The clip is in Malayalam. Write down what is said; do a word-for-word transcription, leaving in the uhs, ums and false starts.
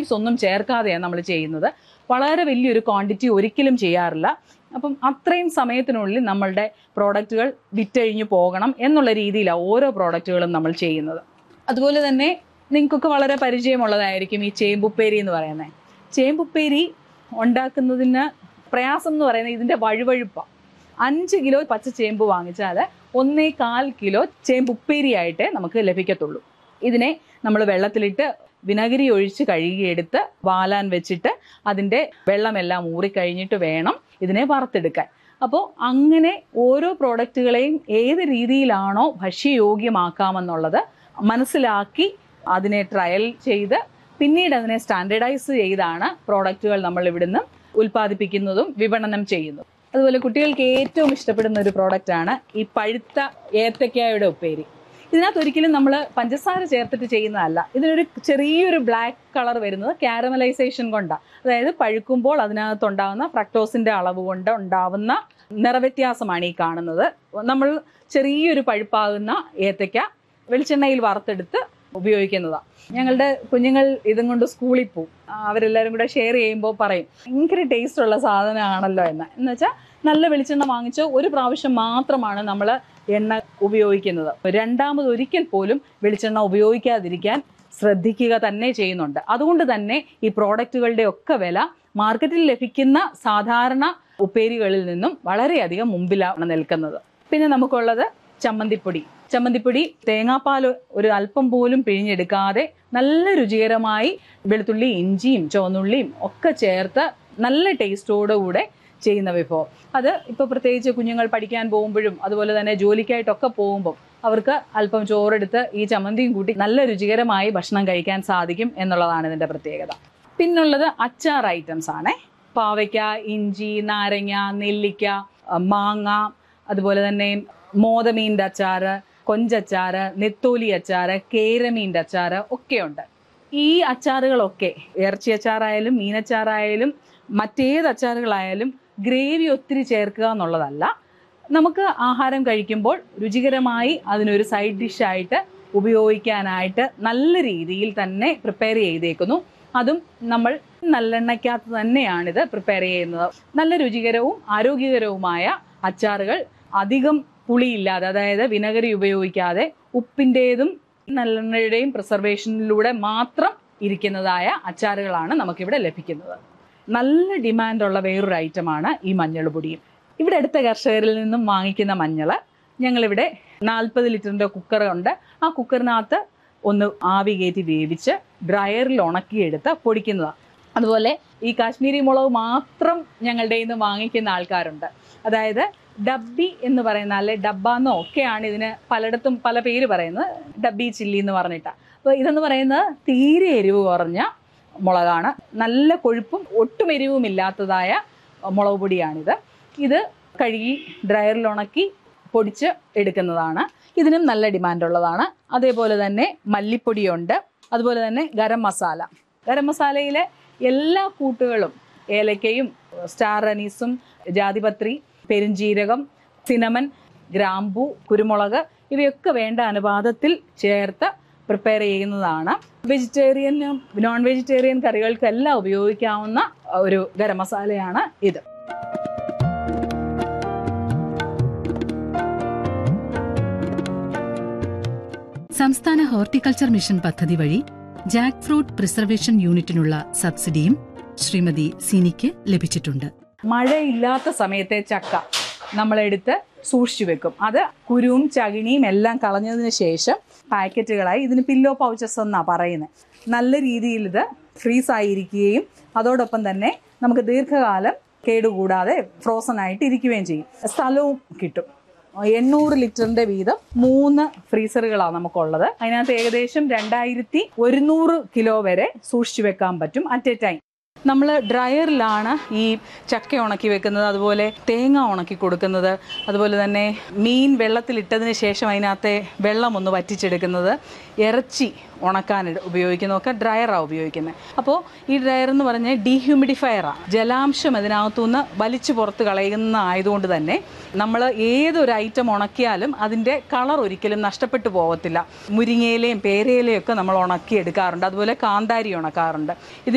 പ്രിസർവേറ്റീവ്സ് ഒന്നും ചേർക്കാതെയാണ് നമ്മൾ ചെയ്യുന്നത്. വളരെ വലിയൊരു ക്വാണ്ടിറ്റി ഒരിക്കലും ചെയ്യാറില്ല. അപ്പം അത്രയും സമയത്തിനുള്ളിൽ നമ്മളുടെ പ്രോഡക്റ്റുകൾ വിറ്റഴിഞ്ഞു പോകണം എന്നുള്ള രീതിയിലാണ് ഓരോ പ്രോഡക്റ്റുകളും നമ്മൾ ചെയ്യുന്നത്. അതുപോലെ തന്നെ നിങ്ങൾക്കൊക്കെ വളരെ പരിചയമുള്ളതായിരിക്കും ഈ ചേമ്പുപ്പേരി എന്ന് പറയുന്നത്. ചേമ്പുപ്പേരി ഉണ്ടാക്കുന്നതിന് പ്രയാസം എന്ന് പറയുന്നത് ഇതിൻ്റെ വഴുവഴുപ്പാണ്. അഞ്ച് കിലോ പച്ച ചേമ്പ് വാങ്ങിച്ചാൽ ഒന്നേ കാൽ കിലോ ചേമ്പുപ്പേരിയായിട്ടേ നമുക്ക് ലഭിക്കത്തുള്ളൂ. ഇതിനെ നമ്മൾ വെള്ളത്തിലിട്ട് വിനാഗിരി ഒഴിച്ച് കഴുകിയെടുത്ത് വാലാൻ വെച്ചിട്ട് അതിൻ്റെ വെള്ളമെല്ലാം ഊറിക്കഴിഞ്ഞിട്ട് വേണം ഇതിനെ വറുത്തെടുക്കാൻ. അപ്പോൾ അങ്ങനെ ഓരോ പ്രോഡക്റ്റുകളെയും ഏത് രീതിയിലാണോ ഭക്ഷ്യയോഗ്യമാക്കാമെന്നുള്ളത് മനസ്സിലാക്കി അതിനെ ട്രയൽ ചെയ്ത് പിന്നീട് അതിനെ സ്റ്റാൻഡേർഡൈസ് ചെയ്താണ് പ്രോഡക്റ്റുകൾ നമ്മൾ ഇവിടുന്ന് ഉൽപ്പാദിപ്പിക്കുന്നതും വിപണനം ചെയ്യുന്നതും. അതുപോലെ കുട്ടികൾക്ക് ഏറ്റവും ഇഷ്ടപ്പെടുന്ന ഒരു പ്രോഡക്റ്റാണ് ഈ പഴുത്ത ഏത്തക്കായുടെ ഉപ്പേരി. ഇതിനകത്ത് ഒരിക്കലും നമ്മൾ പഞ്ചസാര ചേർത്തിട്ട് ചെയ്യുന്നതല്ല. ഇതിനൊരു ചെറിയൊരു ബ്ലാക്ക് കളർ വരുന്നത് കാരമലൈസേഷൻ കൊണ്ടാണ്. അതായത് പഴുക്കുമ്പോൾ അതിനകത്തുണ്ടാകുന്ന ഫ്രക്ടോസിൻ്റെ അളവ് കൊണ്ട് ഉണ്ടാവുന്ന നിറവ്യത്യാസമാണ് ഈ കാണുന്നത്. നമ്മൾ ചെറിയൊരു പഴുപ്പാകുന്ന ഏത്തയ്ക്ക വെളിച്ചെണ്ണയിൽ വറുത്തെടുത്ത് ഉപയോഗിക്കുന്നതാണ്. ഞങ്ങളുടെ കുഞ്ഞുങ്ങൾ ഇതും കൊണ്ട് സ്കൂളിൽ പോവും. അവരെല്ലാവരും കൂടെ ഷെയർ ചെയ്യുമ്പോൾ പറയും ഭയങ്കര ടേസ്റ്റ് ഉള്ള സാധനമാണല്ലോ എന്ന്. എന്ന് വെച്ചാൽ നല്ല വെളിച്ചെണ്ണ വാങ്ങിച്ചോ ഒരു പ്രാവശ്യം മാത്രമാണ് നമ്മൾ എണ്ണ ഉപയോഗിക്കുന്നത്. രണ്ടാമത് ഒരിക്കൽ പോലും വെളിച്ചെണ്ണ ഉപയോഗിക്കാതിരിക്കാൻ ശ്രദ്ധിക്കുക തന്നെ ചെയ്യുന്നുണ്ട്. അതുകൊണ്ട് തന്നെ ഈ പ്രോഡക്റ്റുകളുടെ ഒക്കെ വില മാർക്കറ്റിൽ ലഭിക്കുന്ന സാധാരണ ഉപ്പേരികളിൽ നിന്നും വളരെയധികം മുമ്പിലാണ് നിൽക്കുന്നത്. പിന്നെ നമുക്കുള്ളത് ചമ്മന്തിപ്പൊടി. ചമ്മന്തിപ്പൊടി തേങ്ങാപ്പാൽ ഒരു അല്പം പോലും പിഴിഞ്ഞെടുക്കാതെ നല്ല രുചികരമായി വെളുത്തുള്ളി, ഇഞ്ചിയും ചുവന്നുള്ളിയും ഒക്കെ ചേർത്ത് നല്ല ടേസ്റ്റോടുകൂടെ ചെയ്യുന്ന വിഭവം. അത് ഇപ്പോൾ പ്രത്യേകിച്ച് കുഞ്ഞുങ്ങൾ പഠിക്കാൻ പോകുമ്പോഴും അതുപോലെ തന്നെ ജോലിക്കായിട്ടൊക്കെ പോകുമ്പോൾ അവർക്ക് അല്പം ചോറെടുത്ത് ഈ ചമ്മന്തിയും കൂട്ടി നല്ല രുചികരമായി ഭക്ഷണം കഴിക്കാൻ സാധിക്കും എന്നുള്ളതാണ് ഇതിൻ്റെ പ്രത്യേകത. പിന്നുള്ളത് അച്ചാർ ഐറ്റംസ് ആണ്. പാവയ്ക്ക, ഇഞ്ചി, നാരങ്ങ, നെല്ലിക്ക, മാങ്ങ, അതുപോലെ തന്നെ മോതമീൻ്റെ അച്ചാറ്, കൊഞ്ചച്ചാറ്, നെത്തോലി അച്ചാറ്, കേരമീൻ്റെ അച്ചാറ് ഒക്കെയുണ്ട്. ഈ അച്ചാറുകളൊക്കെ ഇറച്ചി അച്ചാറായാലും മീനച്ചാറായാലും മറ്റേത് അച്ചാറുകളായാലും ഗ്രേവി ഒത്തിരി ചേർക്കുക എന്നുള്ളതല്ല. നമുക്ക് ആഹാരം കഴിക്കുമ്പോൾ രുചികരമായി അതിനൊരു സൈഡ് ഡിഷായിട്ട് ഉപയോഗിക്കാനായിട്ട് നല്ല രീതിയിൽ തന്നെ പ്രിപ്പയർ ചെയ്തേക്കുന്നു. അതും നമ്മൾ നല്ലെണ്ണയ്ക്കകത്ത് തന്നെയാണിത് പ്രിപ്പയർ ചെയ്യുന്നത്. നല്ല രുചികരവും ആരോഗ്യകരവുമായ അച്ചാറുകൾ അധികം പുളിയില്ലാതെ, അതായത് വിനെഗറി ഉപയോഗിക്കാതെ ഉപ്പിൻ്റെതും നല്ലെണ്ണയുടെയും പ്രിസർവേഷനിലൂടെ മാത്രം ഇരിക്കുന്നതായ അച്ചാറുകളാണ് നമുക്കിവിടെ ലഭിക്കുന്നത്. നല്ല ഡിമാൻഡുള്ള വേറൊരു ഐറ്റമാണ് ഈ മഞ്ഞൾ പൊടിയും. ഇവിടെ അടുത്ത കർഷകരിൽ നിന്നും വാങ്ങിക്കുന്ന മഞ്ഞൾ ഞങ്ങളിവിടെ നാൽപ്പത് ലിറ്ററിൻ്റെ കുക്കറുണ്ട്. ആ കുക്കറിനകത്ത് ഒന്ന് ആവി കയറ്റി വേവിച്ച് ഡ്രയറിൽ ഉണക്കിയെടുത്ത് പൊടിക്കുന്നതാണ്. അതുപോലെ ഈ കാശ്മീരി മുളക് മാത്രം ഞങ്ങളുടെ ഇന്ന് വാങ്ങിക്കുന്ന ആൾക്കാരുണ്ട്. അതായത് ഡബ്ബി എന്ന് പറയുന്ന, അല്ലെ ഡബ്ബ എന്നോ ഒക്കെയാണ് ഇതിന് പലയിടത്തും പല പേര് പറയുന്നത്. ഡബ്ബി ചില്ലി എന്ന് പറഞ്ഞിട്ടാണ്. അപ്പോൾ ഇതെന്ന് പറയുന്നത് തീരെ എരിവ് കുറഞ്ഞ മുളകാണ്. നല്ല കൊഴുപ്പും ഒട്ടും എരിവും ഇല്ലാത്തതായ മുളക് പൊടിയാണിത്. ഇത് കഴുകി ഡ്രയറിൽ ഉണക്കി പൊടിച്ച് എടുക്കുന്നതാണ്. ഇതിനും നല്ല ഡിമാൻഡുള്ളതാണ്. അതേപോലെ തന്നെ മല്ലിപ്പൊടിയുണ്ട്. അതുപോലെ തന്നെ ഗരം മസാല. ഗരം മസാലയിലെ എല്ലാ കൂട്ടുകളും ഏലക്കയും സ്റ്റാർ അനീസും ജാതിപത്രി, പെരുംജീരകം, സിനമൻ, ഗ്രാമ്പൂ, കുരുമുളക് ഇവയൊക്കെ വേണ്ട അനുപാതത്തിൽ ചേർത്ത് പ്രിപ്പയർ ചെയ്യുന്നതാണ്. വെജിറ്റേറിയനും നോൺ വെജിറ്റേറിയൻ കറികൾക്കെല്ലാം ഉപയോഗിക്കാവുന്ന ഒരു ഗരം മസാലയാണ് ഇത്. സംസ്ഥാന ഹോർട്ടിക്കൾച്ചർ മിഷൻ പദ്ധതി വഴി ജാക്ക് ഫ്രൂട്ട് പ്രിസർവേഷൻ യൂണിറ്റിനുള്ള സബ്സിഡിയും ശ്രീമതി സിനിക്ക് ലഭിച്ചിട്ടുണ്ട്. മഴയില്ലാത്ത സമയത്തെ ചക്ക നമ്മളെടുത്ത് സൂക്ഷിച്ചു വെക്കും. അത് കുരുവും ചകിണിയും എല്ലാം കളഞ്ഞതിന് ശേഷം പാക്കറ്റുകളായി, ഇതിന് പില്ലോ പൗച്ചസ് എന്നാണ് പറയുന്നത്, നല്ല രീതിയിൽ ഇത് ഫ്രീസ് ആയിരിക്കുകയും അതോടൊപ്പം തന്നെ നമുക്ക് ദീർഘകാലം കേടുകൂടാതെ ഫ്രോസൺ ആയിട്ട് ഇരിക്കുകയും ചെയ്യും. സ്ഥലവും കിട്ടും. എണ്ണൂറ് ലിറ്ററിന്റെ വീതം മൂന്ന് ഫ്രീസറുകളാണ് നമുക്കുള്ളത്. അതിനകത്ത് ഏകദേശം രണ്ടായിരത്തി ഒരുന്നൂറ് കിലോ വരെ സൂക്ഷിച്ചു വെക്കാൻ പറ്റും അറ്റ് എ ടൈം. നമ്മൾ ഡ്രയറിലാണ് ഈ ചക്ക ഉണക്കി വെക്കുന്നത്, അതുപോലെ തേങ്ങ ഉണക്കി കൊടുക്കുന്നത്, അതുപോലെ തന്നെ മീൻ വെള്ളത്തിലിട്ടതിന് ശേഷം അതിനകത്തെ വെള്ളം ഒന്ന് വറ്റിച്ചെടുക്കുന്നത്, ഇറച്ചി ഉണക്കാൻ ഉപയോഗിക്കുന്നതൊക്കെ ഡ്രയറാണ് ഉപയോഗിക്കുന്നത്. അപ്പോൾ ഈ ഡ്രയർ എന്ന് പറഞ്ഞാൽ ഡീഹ്യൂമിഡിഫയറാണ്. ജലാംശം ഇതിനകത്തുനിന്ന് വലിച്ചു പുറത്ത് കളയുന്ന ആയതുകൊണ്ട് തന്നെ നമ്മൾ ഏതൊരു ഐറ്റം ഉണക്കിയാലും അതിൻ്റെ കളർ ഒരിക്കലും നഷ്ടപ്പെട്ടു പോകത്തില്ല. മുരിങ്ങയിലയും പേരയിലയും ഒക്കെ നമ്മൾ ഉണക്കി എടുക്കാറുണ്ട്. അതുപോലെ കാന്താരി ഉണക്കാറുണ്ട്. ഇത്